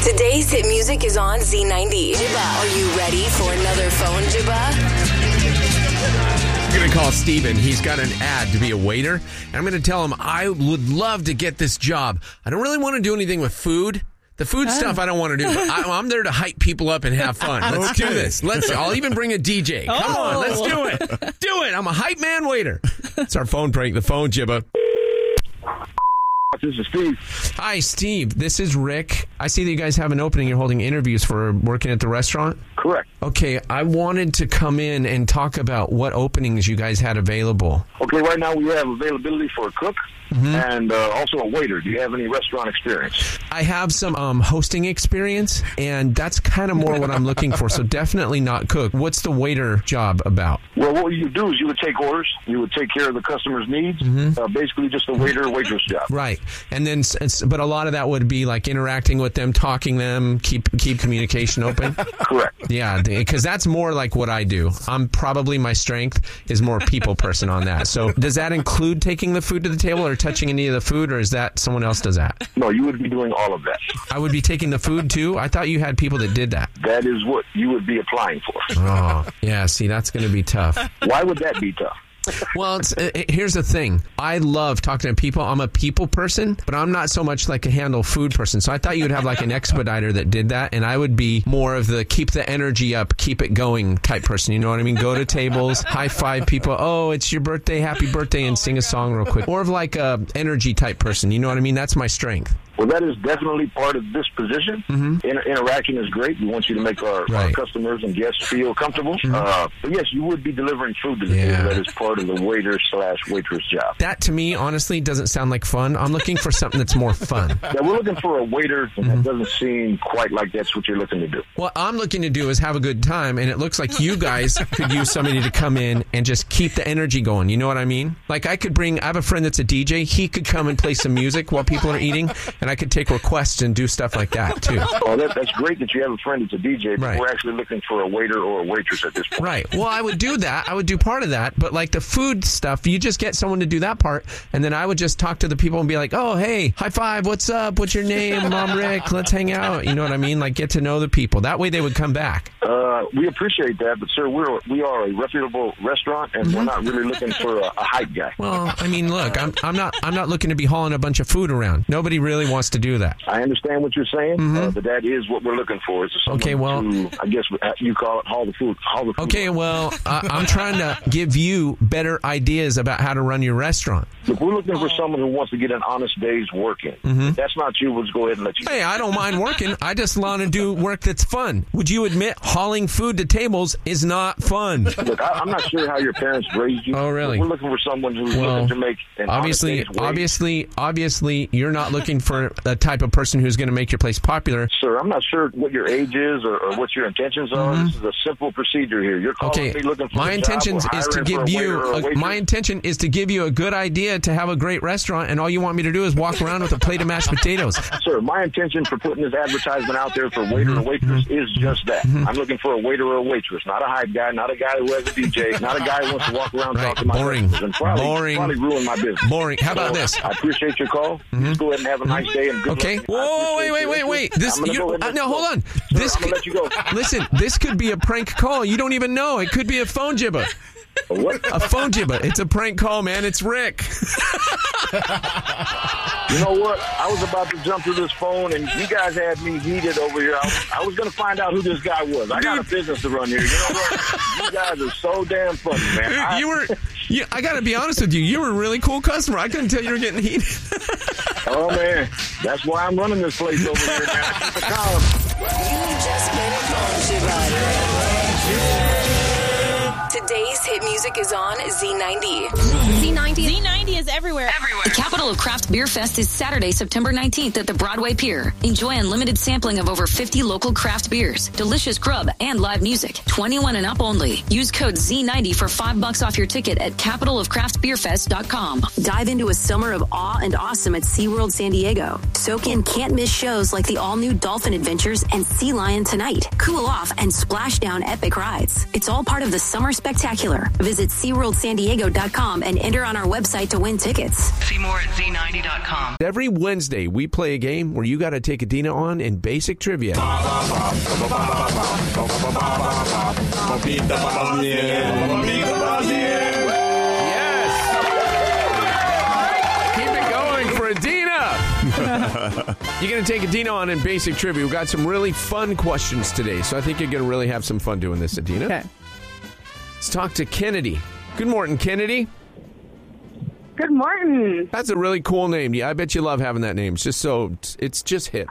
Today's hit music is on Z90. Jibba, are you ready for another phone Jibba? I'm going to call Steven. He's got an ad to be a waiter. And I'm going to tell him I would love to get this job. I don't really want to do anything with food. The food stuff I don't want to do. But I'm there to hype people up and have fun. Let's do this. I'll even bring a DJ. Come on, let's do it. Do it. I'm a hype man waiter. It's our phone prank, the phone Jibba. This is Steve. Hi, Steve. This is Rick. I see that you guys have an opening. You're holding interviews for working at the restaurant. Correct. Okay, I wanted to come in and talk about what openings you guys had available. Okay, right now we have availability for a cook and also a waiter. Do you have any restaurant experience? I have some hosting experience, and that's kind of more what I'm looking for, so definitely not cook. What's the waiter job about? Well, what you do is you would take orders. You would take care of the customer's needs. Basically just a waiter or waitress job. Right. And then, but a lot of that would be like interacting with them, talking them, keep communication open. Correct. Yeah, because that's more like what I do. My strength is more people person on that. So does that include taking the food to the table or touching any of the food, or is that someone else does that? No, you would be doing all of that. I would be taking the food too? I thought you had people that did that. That is what you would be applying for. Oh, yeah, see, that's going to be tough. Why would that be tough? Well, here's the thing. I love talking to people. I'm a people person, but I'm not so much like a handle food person. So I thought you would have like an expediter that did that, and I would be more of the keep the energy up, keep it going type person. You know what I mean? Go to tables, high five people. Oh, it's your birthday, happy birthday, and sing a song real quick. More of like a energy type person. You know what I mean? That's my strength. Well, that is definitely part of this position. Interaction is great. We want you to make our customers and guests feel comfortable. But yes, you would be delivering food to the table. That is part of the waiter/waitress job. That, to me, honestly, doesn't sound like fun. I'm looking for something that's more fun. Yeah, we're looking for a waiter, and that doesn't seem quite like that's what you're looking to do. What I'm looking to do is have a good time, and it looks like you guys could use somebody to come in and just keep the energy going. You know what I mean? Like I have a friend that's a DJ. He could come and play some music while people are eating, and I could take requests and do stuff like that, too. Well, that's great that you have a friend that's a DJ, but we're actually looking for a waiter or a waitress at this point. Right. Well, I would do that. I would do part of that, but like the food stuff, you just get someone to do that part, and then I would just talk to the people and be like, oh, hey, high five, what's up, what's your name, Mom Rick, let's hang out, you know what I mean? Like, get to know the people. That way they would come back. We appreciate that, but sir, we are a reputable restaurant, and we're not really looking for a hype guy. Well, I mean, look, I'm not looking to be hauling a bunch of food around. Nobody really wants to do that. I understand what you're saying, but that is what we're looking for. Is someone to, I guess you call it haul the food. Okay, well, I'm trying to give you better ideas about how to run your restaurant. Look, we're looking for someone who wants to get an honest day's working. If that's not you, we'll just go ahead and let you. Hey, I don't mind working. I just want to do work that's fun. Would you admit hauling food to tables is not fun? Look, I'm not sure how your parents raised you. Oh, really? We're looking for someone who's looking to make an honest day's wage. Obviously, you're not looking for the type of person who's going to make your place popular. Sir, I'm not sure what your age is or what your intentions are. This is a simple procedure here. You're calling me looking for my intention is to give you a good idea to have a great restaurant, and all you want me to do is walk around with a plate of mashed potatoes. Sir, my intention for putting this advertisement out there for waiter or waitress is just that. I'm looking for a waiter or a waitress, not a hype guy, not a guy who has a DJ, not a guy who wants to walk around talking to my customers and probably ruin my business. Boring. How about this? I appreciate your call. Just go ahead and have a nice day and good luck. Whoa, wait. No, hold on. I'm gonna let you go. Listen, this could be a prank call. You don't even know. It could be a phone Jibba. What? A phone Jibba. It's a prank call, man. It's Rick. You know what? I was about to jump through this phone, and you guys had me heated over here. I was going to find out who this guy was. I got a business to run here. You know what? You guys are so damn funny, man. I got to be honest with you. You were a really cool customer. I couldn't tell you were getting heated. Oh, man. That's why I'm running this place over here now. Keep it calm. You just made a phone Jibba. Today's hit music is on Z90. Z90 is everywhere. The Capital of Craft Beer Fest is Saturday, September 19th at the Broadway Pier. Enjoy unlimited sampling of over 50 local craft beers, delicious grub, and live music. 21 and up only. Use code Z90 for $5 off your ticket at capitalofcraftbeerfest.com. Dive into a summer of awe and awesome at SeaWorld San Diego. Soak in can't-miss shows like the all-new Dolphin Adventures and Sea Lion Tonight. Cool off and splash down epic rides. It's all part of the Summer Spectacular spectacular. Visit SeaWorldSanDiego.com and enter on our website to win tickets. See more at Z90.com. Every Wednesday, we play a game where you got to take Adina on in basic trivia. Yes! Keep it going for Adina! You're going to take Adina on in basic trivia. We've got some really fun questions today, so I think you're going to really have some fun doing this, Adina. Okay. Let's talk to Kennedy. Good morning, Kennedy. Good morning. That's a really cool name. Yeah, I bet you love having that name. It's just hip.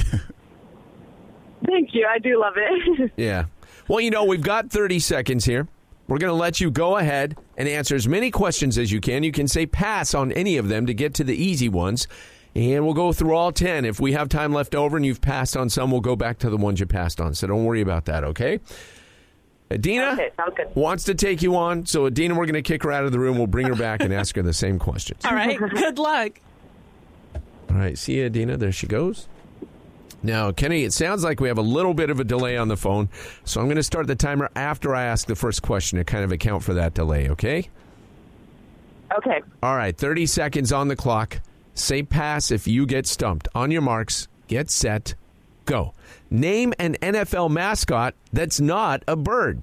Thank you. I do love it. Yeah. Well, we've got 30 seconds here. We're going to let you go ahead and answer as many questions as you can. You can say pass on any of them to get to the easy ones. And we'll go through all 10. If we have time left over and you've passed on some, we'll go back to the ones you passed on. So don't worry about that, okay? Adina wants to take you on. So, Adina, we're going to kick her out of the room. We'll bring her back and ask her the same questions. All right. Good luck. All right. See you, Adina. There she goes. Now, Kenny, it sounds like we have a little bit of a delay on the phone. So I'm going to start the timer after I ask the first question to kind of account for that delay, okay? Okay. All right. 30 seconds on the clock. Say pass if you get stumped. On your marks, get set, go. Name an NFL mascot that's not a bird.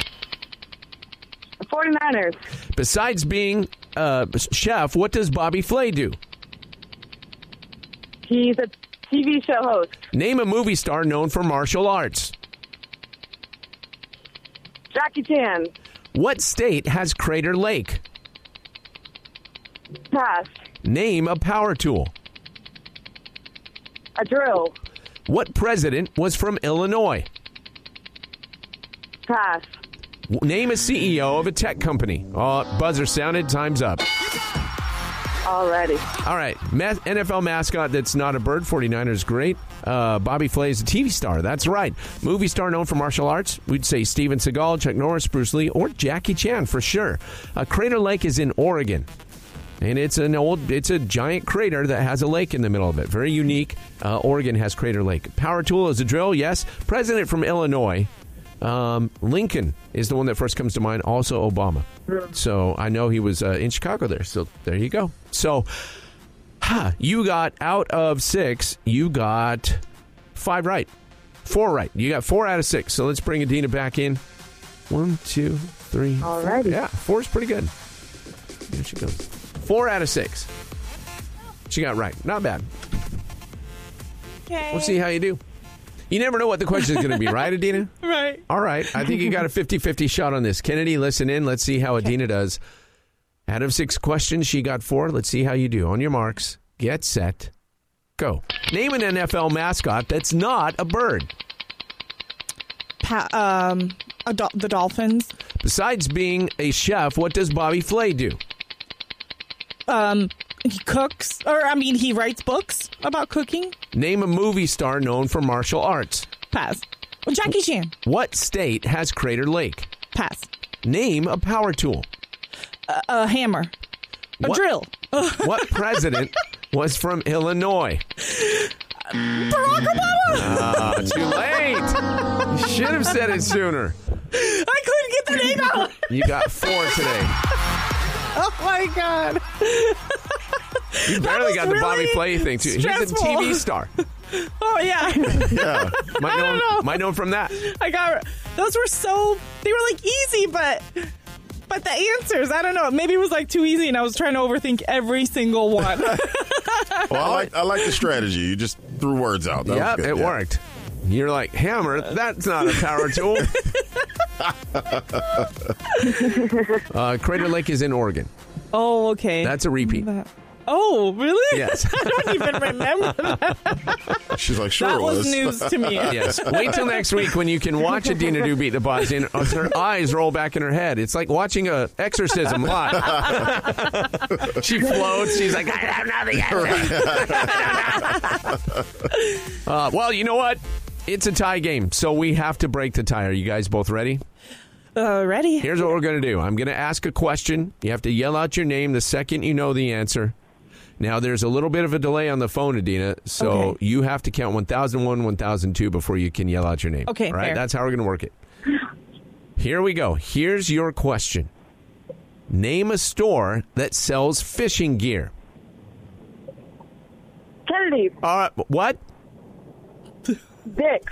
49ers. Besides being a chef, what does Bobby Flay do? He's a TV show host. Name a movie star known for martial arts. Jackie Chan. What state has Crater Lake? Pass. Name a power tool. A drill. What president was from Illinois? Pass. Name a CEO of a tech company. Oh, buzzer sounded. Time's up. Already. All right. NFL mascot that's not a bird. 49ers, great. Bobby Flay is a TV star. That's right. Movie star known for martial arts. We'd say Steven Seagal, Chuck Norris, Bruce Lee, or Jackie Chan for sure. Crater Lake is in Oregon. And it's a giant crater that has a lake in the middle of it. Very unique. Oregon has Crater Lake. Power tool is a drill, yes. President from Illinois. Lincoln is the one that first comes to mind. Also Obama. So I know he was in Chicago there. So there you go. So you got out of 6, you got 5 right. 4 right. You got 4 out of 6. So let's bring Adina back in. 1, 2, 3. Alrighty. Yeah, 4 is pretty good. There she goes. 4 out of 6. She got right. Not bad. Okay. We'll see how you do. You never know what the question is going to be, right, Adina? Right. All right. I think you got a 50-50 shot on this. Kennedy, listen in. Let's see how Adina does. Out of 6 questions, she got 4. Let's see how you do. On your marks, get set, go. Name an NFL mascot that's not a bird. The Dolphins. Besides being a chef, what does Bobby Flay do? He cooks, he writes books about cooking. Name a movie star known for martial arts. Pass. Well, Jackie Chan. What state has Crater Lake? Pass. Name a power tool. A hammer. A drill. What president was from Illinois? Barack Obama. Too late. You should have said it sooner. I couldn't get the name out. You got 4 today. Oh, my God. You barely got the Bobby Flay thing, too. Stressful. He's a TV star. Oh, yeah. Yeah. Might know him from that. Those were they were like easy, but the answers, I don't know. Maybe it was like too easy and I was trying to overthink every single one. Well, I like the strategy. You just threw words out. That was good. Worked. You're like, hammer, that's not a power tool. Crater Lake is in Oregon. Oh, okay. That's a repeat. Oh, really? Yes. I don't even remember that. She's like, sure that it was news to me. Yes. Wait till next week when you can watch Adina do Beat the Boss and her eyes roll back in her head. It's like watching a exorcism live. She floats. She's like, I don't know the answer. Well, you know what? It's a tie game, so we have to break the tie. Are you guys both ready? Ready. Here's what we're going to do. I'm going to ask a question. You have to yell out your name the second you know the answer. Now, there's a little bit of a delay on the phone, Adina, so you have to count 1001, 1002 before you can yell out your name. Okay, all right? fair. That's how we're going to work it. Here we go. Here's your question. Name a store that sells fishing gear. Kennedy. What? Dick's.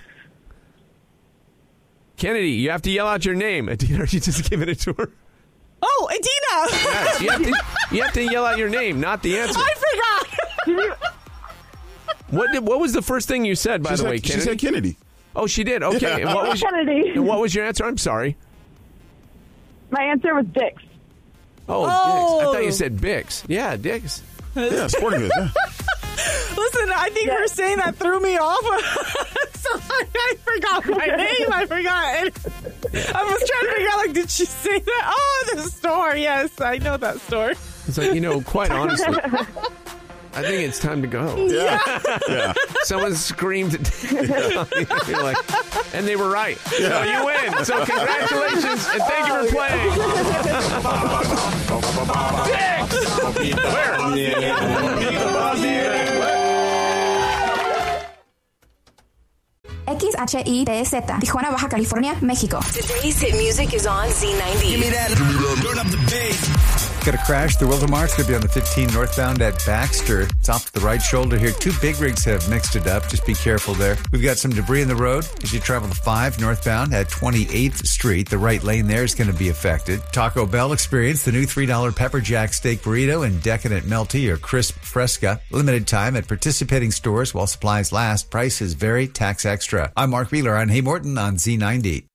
Kennedy, you have to yell out your name. Adina, are you just giving it to her? Oh, Adina. Yes, you have to yell out your name, not the answer. I forgot. What was the first thing you said, by the way, Kennedy? She said Kennedy. Oh, she did? Okay. And what was Kennedy. And what was your answer? I'm sorry. My answer was Dick's. Oh, Dick's. I thought you said Bix. Yeah, Dick's. Yeah, sporting goods. Yeah. Listen, I think her saying that threw me off. So I forgot my name. I forgot. I was trying to figure out, like, did she say that? Oh, the store. Yes, I know that store. It's like, quite honestly, I think it's time to go. Yeah. Someone screamed. You're like, and they were right. Yeah. So you win. So congratulations, and thank you for playing. XHITZ, Tijuana, Baja California, México. Today's hit music is on Z90. Give me that. Turn up the bass. Got a crash through Wildomar. It's going to be on the 15 northbound at Baxter. It's off to the right shoulder here. 2 big rigs have mixed it up. Just be careful there. We've got some debris in the road as you travel to 5 northbound at 28th Street. The right lane there is going to be affected. Taco Bell experience the new $3 Pepper Jack Steak Burrito and Decadent Melty or Crisp Fresca. Limited time at participating stores while supplies last. Prices vary. Tax extra. I'm Mark Wheeler on Hey Morton on Z90.